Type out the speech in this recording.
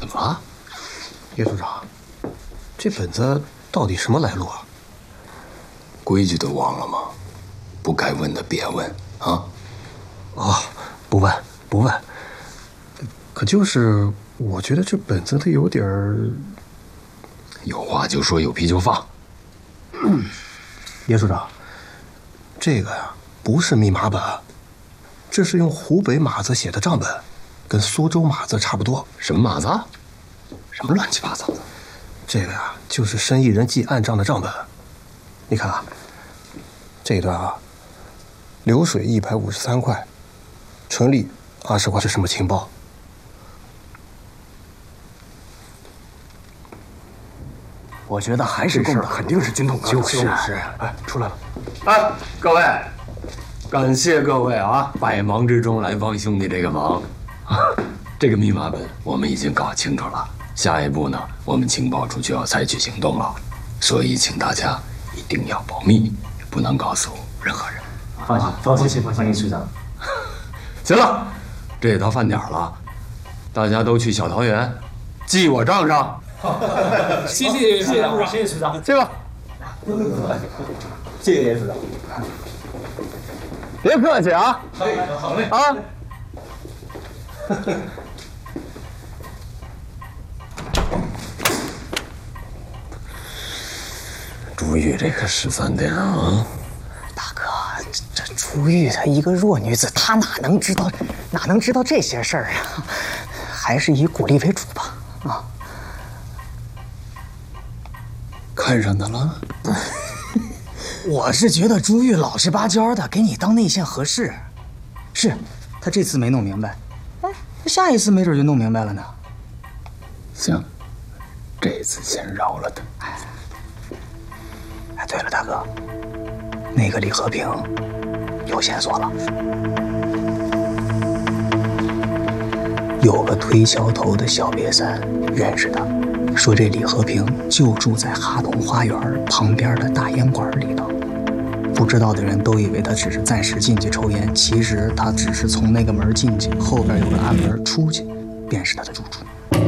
怎么了？ 叶组长，这本子到底什么来路啊？ 规矩都忘了吗？不该问的别问啊！ 哦，不问不问。可就是我觉得这本子它有点儿…… 有话就说，有屁就放。 叶组长，这个呀不是密码本，这是用湖北码子写的账本，跟苏州码子差不多。 什么码子？什么乱七八糟的？ 这个呀就是生意人记暗账的账本。你看啊，这一段啊，流水153块，纯利20块，是什么情报？ 我觉得还是这事儿肯定是军统干的。 就是，哎，出来了。 哎，各位，感谢各位啊，百忙之中来帮兄弟这个忙。这个密码本我们已经搞清楚了，下一步呢，我们情报处就要采取行动了，所以请大家一定要保密，不能告诉任何人。 放心，处长。 行了，这也到饭点了，大家都去小桃园，记我账上。 谢谢处长，谢谢处长， 去吧。 谢谢叶处长。 别客气啊！ 好嘞啊！朱玉这个13点啊！ 大哥，这朱玉她一个弱女子，她哪能知道这些事儿啊？还是以鼓励为主吧。啊， 看上他了？ 我是觉得朱玉老实巴交的，给你当内线合适。是，她这次没弄明白，哎，下一次没准就弄明白了呢。 行，这次先饶了他。 哎，对了，大哥，那个李和平有线索了，有个推销头的小瘪三认识他，说这李和平就住在哈东花园旁边的大烟馆里头。不知道的人都以为他只是暂时进去抽烟，其实他只是从那个门进去，后边有个暗门出去，便是他的住处。